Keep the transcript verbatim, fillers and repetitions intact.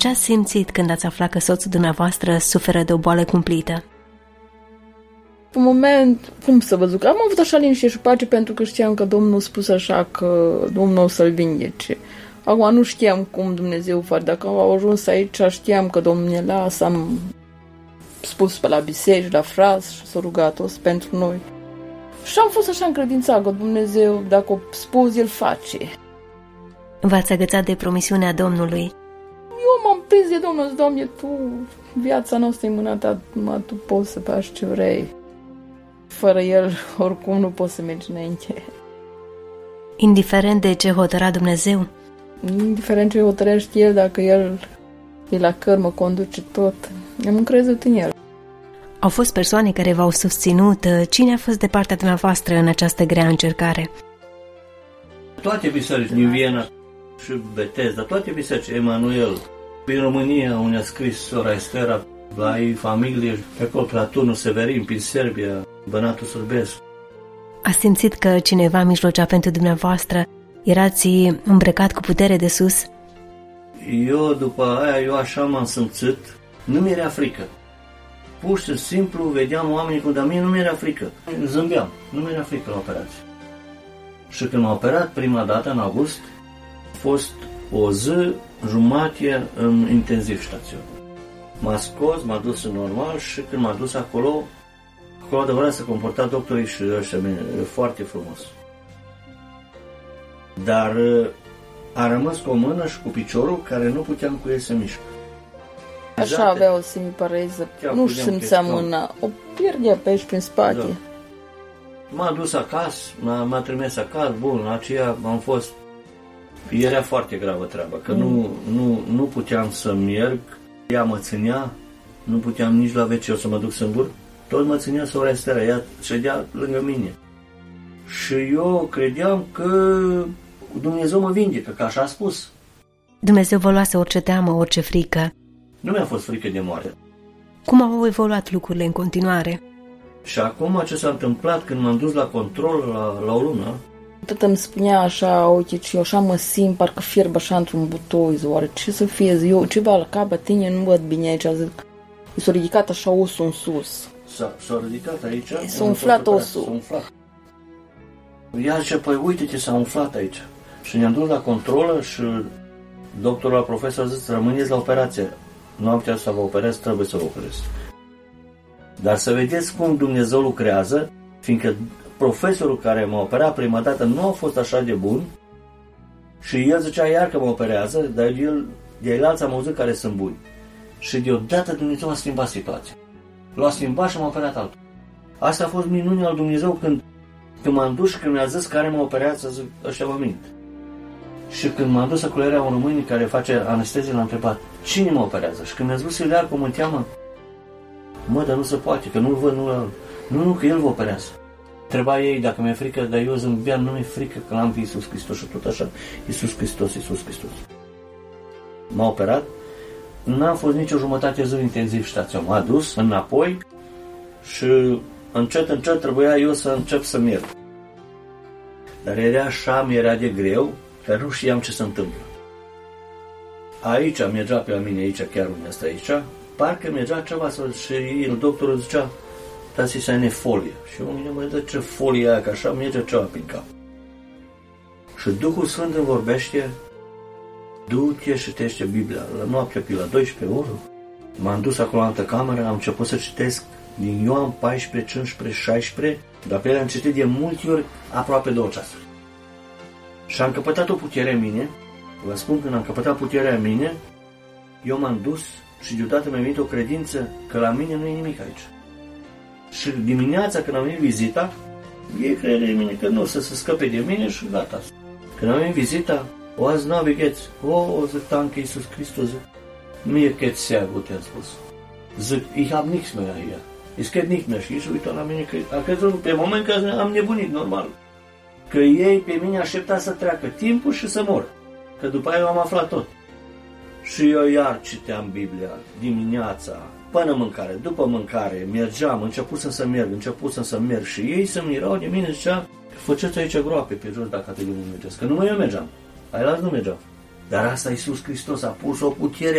Ce ați simțit când ați aflat că soțul dumneavoastră suferă de o boală cumplită? În moment, cum să vă zic, am avut așa liniște și pace pentru că știam că Domnul a spus așa că Domnul o să-l vindece. Acum nu știam cum Dumnezeu face. Dacă au ajuns aici, știam că Domnul ne lasă, am spus pe la biserici, la frați și s-a rugat toți pentru noi. Și am fost așa încredințat că Dumnezeu, dacă o spus, El face. V-ați agățat de promisiunea Domnului? Eu m-am prins de Domnul, zic, Doamne, Tu, viața noastră e în mâna Ta, numai Tu poți să faci ce vrei. Fără El, oricum, nu poți să mergi înainte. Indiferent de ce hotăra Dumnezeu? Indiferent ce hotărește El, dacă El e la cărmă, conduce tot. Am încrezut în El. Au fost persoane care v-au susținut. Cine a fost de partea dumneavoastră în această grea încercare? Toate biserici din Viena și Betesda, toate biserici, Emanuel. În România, unde a scris sora Estera, la ei familie, pe acolo, la Turnul Severin, prin Serbia, Bănatul Sârbescu. A simțit că cineva mijlocea pentru dumneavoastră? Erați îmbrăcat cu putere de sus? Eu, după aia, eu așa m-am simțit, nu mi-era frică. Pur și simplu vedeam oamenii cum, dar mie nu mi-era frică. Zâmbeam, nu mi-era frică la operație. Și când m-a operat prima dată, în august, a fost o zi jumătate în intensiv stațiune. M-a scos, m-a dus în normal și când m-a dus acolo, acolo adevărat se comporta doctorii și ăștia mine, foarte frumos. Dar a rămas cu o mână și cu piciorul care nu puteam cu el să mișc. Așa avea o semipareză, nu-și simțea mâna, o pierdea pe aici prin spate. Da. M-a dus acasă, m-a, m-a trimis acasă, bun, la aceea am fost, era foarte gravă treaba, că mm. nu, nu, nu puteam să merg, ea mă ținea, nu puteam nici la ve ce să mă duc singur, tot mă ținea sora Estera, ea ședea lângă mine. Și eu credeam că Dumnezeu mă vindecă, că așa a spus. Dumnezeu vă luase orice teamă, orice frică. Nu mi-a fost frică de moarte. Cum au evoluat lucrurile în continuare? Și acum ce s-a întâmplat când m-am dus la control la, la o lună? Tot îmi spunea așa, uite, și eu așa mă simt, parcă fierb așa într-un butoi, oare ce să fie, zic, eu ceva la cap, la tine nu văd bine aici, zic, s-a ridicat așa osul în sus. S-a, s-a ridicat aici? S-a umflat osul. S-a umflat. Ea zice, păi uite-te, s-a umflat aici. Și ne-am dus la controlă și doctorul la profesor a zis, rămâneți la operație. Noaptea asta vă operez, trebuie să vă operez. Dar să vedeți cum Dumnezeu lucrează, fiindcă profesorul care m-a operat prima dată nu a fost așa de bun și el zicea iar că mă operează, dar el, de el alții am auzit care sunt buni. Și deodată Dumnezeu a schimbat situația. L-a schimbat și m-a operat altul. Asta a fost minunea lui Dumnezeu când, când m-am dus și când mi-a zis care mă operează, zic, ăștia vă mint. Și când m-am dus acolo era un român care face anestezie, l-a întrebat, cine mă operează? Și când mi-a zis Ilear cu mânteamă, mă, dar nu se poate, că nu-l văd, nu Nu, nu, că el vă operează. Treba ei dacă mi-e frică, dar eu zâmbeam, nu mi-e frică că l-am pe Iisus Hristos și tot așa. Iisus Hristos, Iisus Hristos. M-a operat, n-am fost nicio jumătate zi intensiv stațion. M-a dus înapoi și încet, încet trebuia eu să încep să merg. Dar era așa, mi-era de greu, că nu știam ce se întâmplă. Aici mergea pe la mine, aici, chiar unde asta aici, parcă mergea ceva și el, doctorul zicea, dar să ai nefolie. Și eu mine mă dă ce folie aia, că așa merge ceva prin cap. Și Duhul Sfânt îmi vorbește, du-te și citește Biblia. La noaptea pe la douăsprezece ore, m-am dus acolo în altă cameră, am început să citesc din Ioan paisprezece, cincisprezece, șaisprezece, dar pe ele am citit de multe ori aproape două ceasuri. Și am căpătat o putere în mine, vă spun, când am căpătat puterea în mine, eu m-am dus și deodată mi-a venit o credință că la mine nu e nimic aici. Și dimineața când am venit vizita, ei crede în mine că nu o să se scăpe de mine și gata. Când am venit vizita, o azi navigheți, o, zic, tancă Iisus Hristos, zic, mir geht sehr gut, am spus. Zic, ich hab nichts mehr hier, es geht nicht mehr. Și uită la mine că a crezut pe moment că am nebunit, normal. Că ei pe mine aștepta să treacă timpul și să mor. Că după aia eu am aflat tot. Și eu iar citeam Biblia dimineața, până mâncare, după mâncare, mergeam, începusem să merg, începusem să merg și ei să mirau de mine, zicea, făceți aici groape pe jos dacă atât de mult mergeți, că numai eu mergeam, ailalți nu mergeam. Dar asta Iisus Hristos a pus o putere